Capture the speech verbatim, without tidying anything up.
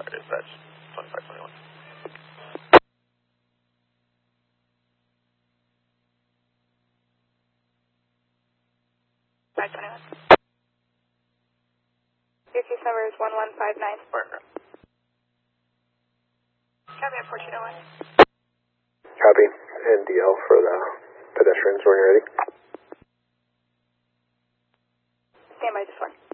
Dispatch twenty-five twenty-one. five twenty-one. Your case number is one one five nine. Copy at fourteen oh one. Copy. N D L for the pedestrians when you're ready. Stand by, just one.